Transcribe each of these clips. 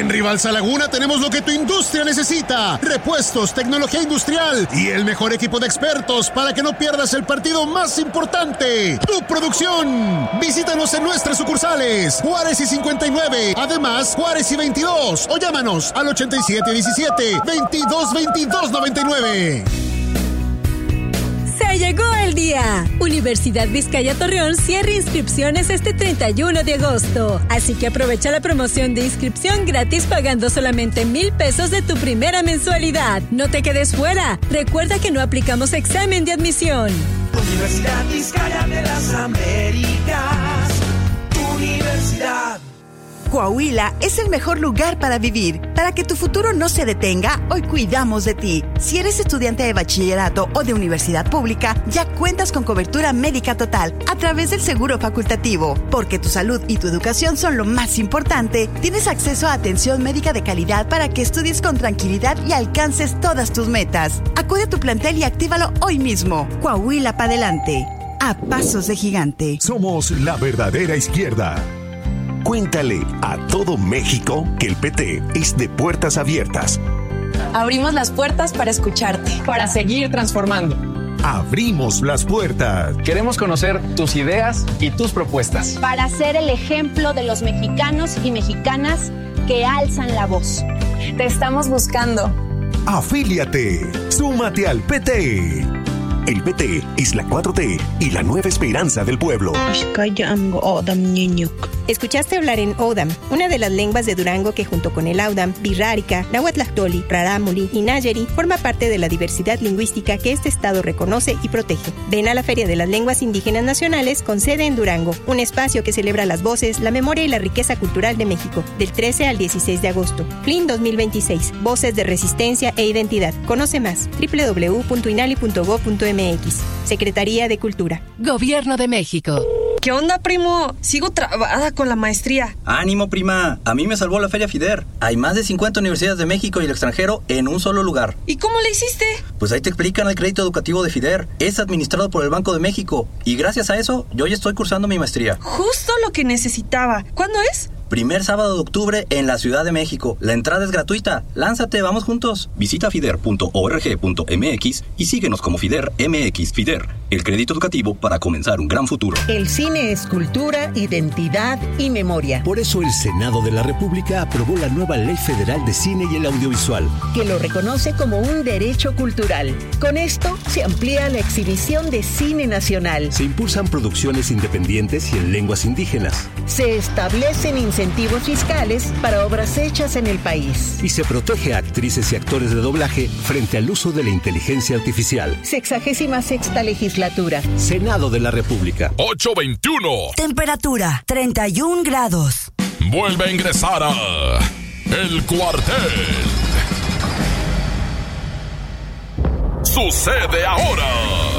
En Rivalsa Laguna tenemos lo que tu industria necesita: repuestos, tecnología industrial y el mejor equipo de expertos para que no pierdas el partido más importante, tu producción. Visítanos en nuestras sucursales Juárez y 59, además Juárez y 22, o llámanos al 8717-222299. ¡Se llegó el día! Universidad Vizcaya Torreón cierra inscripciones este 31 de agosto. Así que aprovecha la promoción de inscripción gratis pagando solamente 1,000 pesos de tu primera mensualidad. No te quedes fuera. Recuerda que no aplicamos examen de admisión. Universidad Vizcaya de las Américas. Tu universidad. Coahuila es el mejor lugar para vivir. Para que tu futuro no se detenga, hoy cuidamos de ti. Si eres estudiante de bachillerato o de universidad pública, ya cuentas con cobertura médica total a través del seguro facultativo. Porque tu salud y tu educación son lo más importante, tienes acceso a atención médica de calidad para que estudies con tranquilidad y alcances todas tus metas. Acude a tu plantel y actívalo hoy mismo. Coahuila para adelante. A pasos de gigante. Somos la verdadera izquierda. Cuéntale a todo México que el PT es de puertas abiertas. Abrimos las puertas para escucharte, para seguir transformando. Abrimos las puertas. Queremos conocer tus ideas y tus propuestas. Para ser el ejemplo de los mexicanos y mexicanas que alzan la voz. Te estamos buscando. Afíliate. Súmate al PT. El PT es la 4T y la nueva esperanza del pueblo. Escuchaste hablar en Odam, una de las lenguas de Durango que junto con el Audam, Birrárica, Nahuatlactoli, Rarámuri y Nayeri forma parte de la diversidad lingüística que este estado reconoce y protege. Ven a la Feria de las Lenguas Indígenas Nacionales con sede en Durango, un espacio que celebra las voces, la memoria y la riqueza cultural de México, del 13 al 16 de agosto. FLIN 2026, Voces de Resistencia e Identidad. Conoce más, www.inali.gov.mx. Secretaría de Cultura. Gobierno de México. ¿Qué onda, primo? Sigo trabada con la maestría. Ánimo, prima. A mí me salvó la Feria FIDER. Hay más de 50 universidades de México y el extranjero en un solo lugar. ¿Y cómo le hiciste? Pues ahí te explican el crédito educativo de FIDER. Es administrado por el Banco de México. Y gracias a eso, yo ya estoy cursando mi maestría. Justo lo que necesitaba. ¿Cuándo es? Primer sábado de octubre en la Ciudad de México. La entrada es gratuita. Lánzate, vamos juntos. Visita fider.org.mx y síguenos como FIDER MX. FIDER, el crédito educativo para comenzar un gran futuro. El cine es cultura, identidad y memoria. Por eso el Senado de la República aprobó la nueva Ley Federal de Cine y el Audiovisual, que lo reconoce como un derecho cultural. Con esto se amplía la exhibición de cine nacional. Se impulsan producciones independientes y en lenguas indígenas. Se establecen incentivos fiscales para obras hechas en el país. Y se protege a actrices y actores de doblaje frente al uso de la inteligencia artificial. 66ª legislatura. Senado de la República. 8:21. Temperatura 31 grados. Vuelve a ingresar a El Cuartel. Sucede ahora.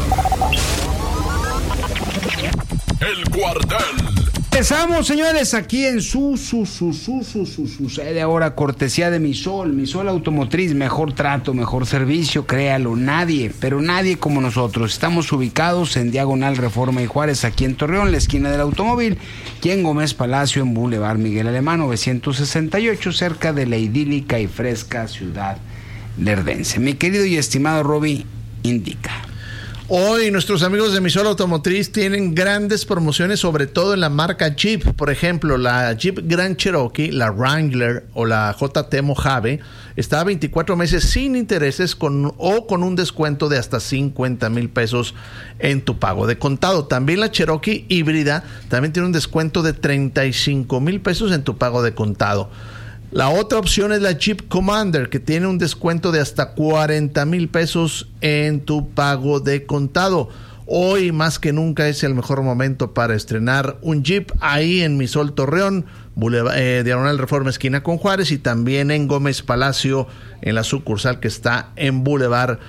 El Cuartel. Empezamos, señores, aquí en sucede ahora, cortesía de Misol Automotriz, mejor trato, mejor servicio, créalo, nadie, pero nadie como nosotros. Estamos ubicados en Diagonal Reforma y Juárez, aquí en Torreón, la esquina del automóvil, y en Gómez Palacio, en Boulevard Miguel Alemán, 968, cerca de la idílica y fresca ciudad lerdense. Mi querido y estimado Roby, indica. Hoy nuestros amigos de Misol Automotriz tienen grandes promociones, sobre todo en la marca Jeep. Por ejemplo, la Jeep Grand Cherokee, la Wrangler o la JT Mojave está a 24 meses sin intereses con un descuento de hasta 50,000 pesos en tu pago de contado. También la Cherokee híbrida también tiene un descuento de 35,000 pesos en tu pago de contado. La otra opción es la Jeep Commander, que tiene un descuento de hasta 40,000 pesos en tu pago de contado. Hoy más que nunca es el mejor momento para estrenar un Jeep ahí en Misol Torreón, Diagonal Reforma esquina con Juárez, y también en Gómez Palacio, en la sucursal que está en Boulevard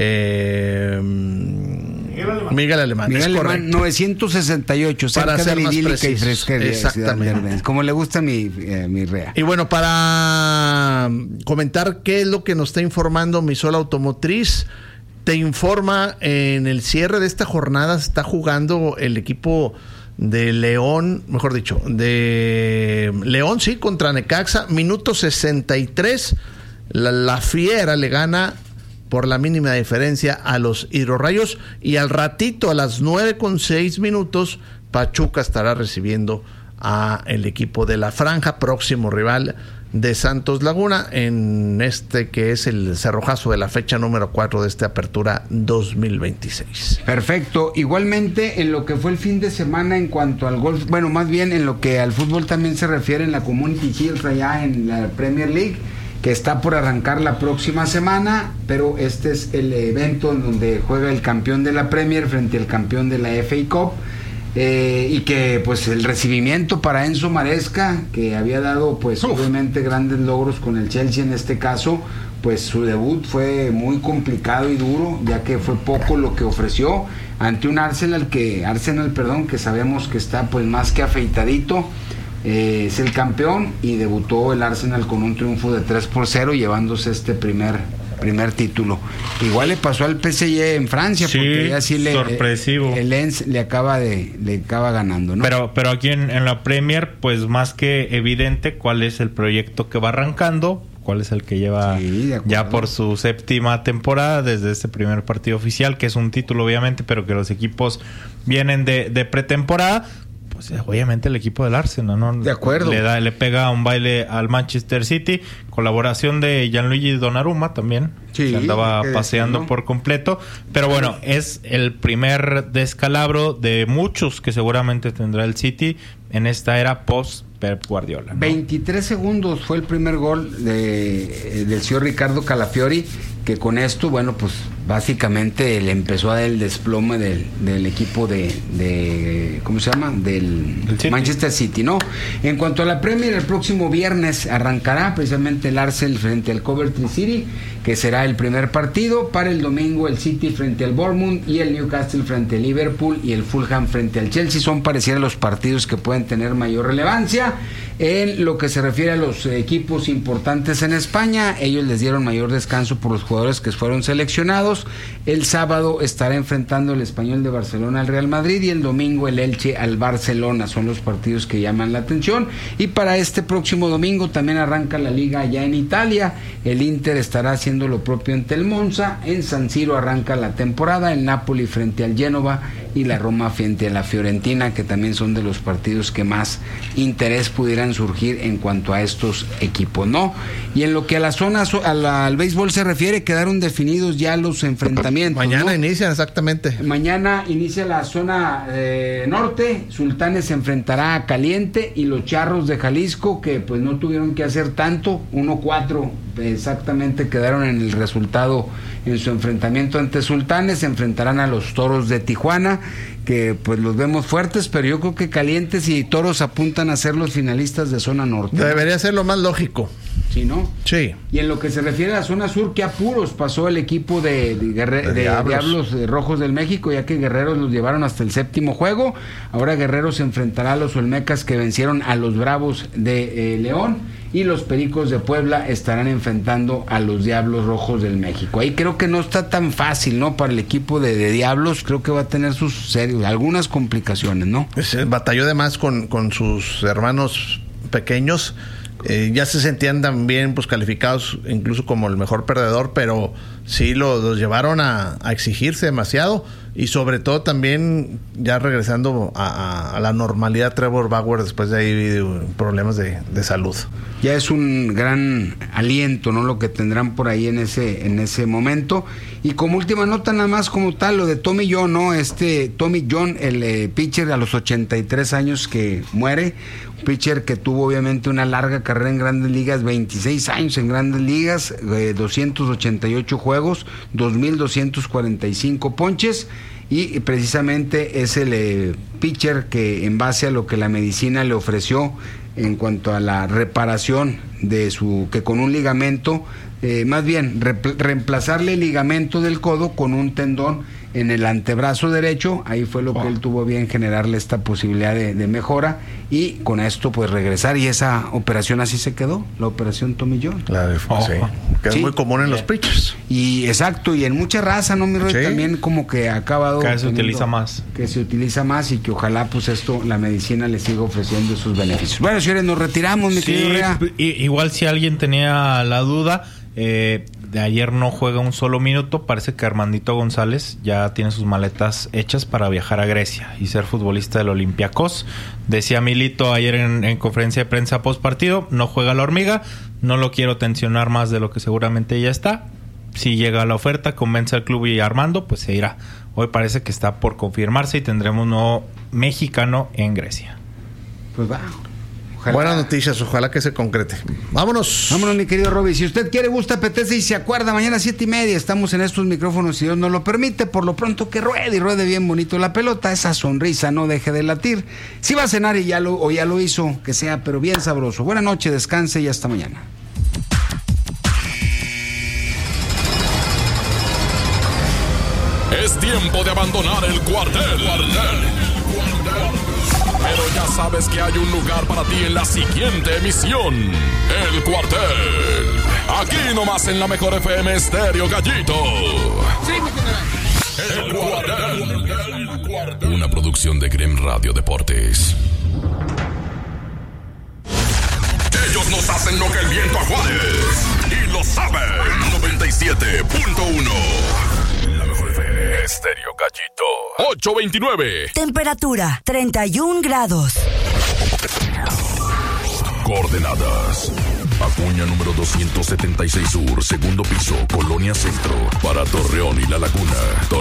Miguel Alemán. Miguel Alemán 968, cerca de la idílica y fresca de exactamente. Como le gusta mi rea. Y bueno, para comentar qué es lo que nos está informando Misol Automotriz, te informa en el cierre de esta jornada está jugando el equipo de León, mejor dicho, de León, sí, contra Necaxa, minuto 63, la Fiera le gana por la mínima diferencia a los Hidrorrayos, y al ratito, a las 9:06, Pachuca estará recibiendo a el equipo de La Franja, próximo rival de Santos Laguna, en este que es el cerrojazo de la fecha número 4 de esta apertura 2026. Perfecto. Igualmente, en lo que fue el fin de semana en cuanto al golf, bueno, más bien en lo que al fútbol también se refiere, en la Community Shield allá en la Premier League, que está por arrancar la próxima semana, pero este es el evento en donde juega el campeón de la Premier frente al campeón de la FA Cup. Y que pues el recibimiento para Enzo Maresca, que había dado pues obviamente grandes logros con el Chelsea en este caso, pues su debut fue muy complicado y duro, ya que fue poco lo que ofreció ante un Arsenal que sabemos que está pues más que afeitadito. Es el campeón y debutó el Arsenal con un triunfo de 3-0, llevándose este primer título. Igual le pasó al PSG en Francia, sí, porque ya sí sorpresivo. El Lens le acaba ganando, ¿no? Pero aquí en la Premier, pues más que evidente cuál es el proyecto que va arrancando, cuál es el que lleva ya por su 7ª temporada desde este primer partido oficial, que es un título obviamente, pero que los equipos vienen de pretemporada. Pues obviamente el equipo del Arsenal, ¿no? De acuerdo. Le pega un baile al Manchester City, colaboración de Gianluigi Donnarumma también, sí, que andaba paseando por completo, pero bueno, es el primer descalabro de muchos que seguramente tendrá el City en esta era post Pep Guardiola, ¿no? 23 segundos fue el primer gol del señor Ricardo Calafiori, que con esto, bueno, pues básicamente le empezó a dar el desplome del equipo de ¿cómo se llama? Del Manchester City, ¿no? En cuanto a la Premier, el próximo viernes arrancará precisamente el Arsenal frente al Coventry City, que será el primer partido. Para el domingo el City frente al Bournemouth y el Newcastle frente al Liverpool y el Fulham frente al Chelsea. Son pareciera los partidos que pueden tener mayor relevancia. En lo que se refiere a los equipos importantes en España, ellos les dieron mayor descanso por los jugadores que fueron seleccionados. El sábado estará enfrentando el Español de Barcelona al Real Madrid y el domingo el Elche al Barcelona. Son los partidos que llaman la atención. Y para este próximo domingo también arranca la Liga allá en Italia. El Inter estará haciendo lo propio ante el Monza. En San Siro arranca la temporada. El Napoli frente al Génova y la Roma frente a la Fiorentina, que también son de los partidos que más interés pudieran surgir en cuanto a estos equipos, ¿no? Y en lo que a la zona al béisbol se refiere, quedaron definidos ya los enfrentamientos. Mañana, ¿no? Inician, exactamente. Mañana inicia la zona norte. Sultanes se enfrentará a Caliente y los Charros de Jalisco, que pues no tuvieron que hacer tanto, 1-4 exactamente quedaron en el resultado en su enfrentamiento ante Sultanes. Se enfrentarán a los Toros de Tijuana, que pues los vemos fuertes, pero yo creo que Calientes y Toros apuntan a ser los finalistas de zona norte. Debería ser lo más lógico. ¿Sí, no? Sí. Y en lo que se refiere a la zona sur, ¿qué apuros pasó el equipo de Diablos Rojos del México? Ya que Guerreros los llevaron hasta el 7º juego. Ahora Guerreros se enfrentará a los Olmecas, que vencieron a los Bravos de León, y los Pericos de Puebla estarán enfrentando a los Diablos Rojos del México. Ahí creo que no está tan fácil, ¿no? Para el equipo de Diablos, creo que va a tener algunas complicaciones, ¿no? Batalló además con sus hermanos pequeños. Ya se sentían también pues calificados incluso como el mejor perdedor, pero sí los llevaron a exigirse demasiado, y sobre todo también ya regresando a la normalidad Trevor Bauer después de ahí problemas de salud. Ya es un gran aliento, ¿no? Lo que tendrán por ahí en ese momento. Y como última nota nada más como tal, lo de Tommy John, ¿no? Tommy John, el pitcher a los 83 años que muere, un pitcher que tuvo obviamente una larga carrera en Grandes Ligas, 26 años en Grandes Ligas, 288 juegos, 2,245 ponches, y precisamente es el pitcher que, en base a lo que la medicina le ofreció en cuanto a la reparación de que con un ligamento, más bien reemplazarle el ligamento del codo con un tendón en el antebrazo derecho. Ahí fue lo que él tuvo bien, generarle esta posibilidad de mejora, y con esto pues regresar, y esa operación así se quedó, la operación Tommy John. Sí. Que es muy común en los pitchers. Y exacto, y en mucha raza, ¿no, mi Roy? Sí. También como que ha acabado... Que se utiliza más. Que se utiliza más y que ojalá pues esto, la medicina le siga ofreciendo sus beneficios. Bueno, señores, nos retiramos, mi querido Rea. Igual si alguien tenía la duda, de ayer no juega un solo minuto. Parece que Armandito González ya tiene sus maletas hechas para viajar a Grecia y ser futbolista del Olympiacos. Decía Milito ayer en conferencia de prensa post partido, no juega la hormiga, no lo quiero tensionar más de lo que seguramente ya está. Si llega la oferta, convence al club y Armando, pues se irá. Hoy parece que está por confirmarse y tendremos un nuevo mexicano en Grecia. Pues va. Ojalá. Buenas noticias, ojalá que se concrete. Vámonos. Vámonos, mi querido Roby. Si usted quiere, gusta, apetece y se acuerda, mañana 7:30 estamos en estos micrófonos, si Dios nos lo permite. Por lo pronto que ruede y ruede bien bonito la pelota. Esa sonrisa no deje de latir. Si va a cenar y ya lo hizo, que sea, pero bien sabroso. Buenas noches, descanse y hasta mañana. Es tiempo de abandonar el cuartel. Pero ya sabes que hay un lugar para ti en la siguiente emisión. El Cuartel. Aquí nomás en la mejor FM Estéreo Gallito. El Cuartel. Una producción de Grem Radio Deportes. Ellos nos hacen lo que el viento a Juárez. Y lo saben. 97.1. La mejor FM Estéreo Gallito. 8:29. Temperatura 31 grados. Coordenadas: Acuña número 276 Sur, segundo piso, Colonia Centro. Para Torreón y La Laguna.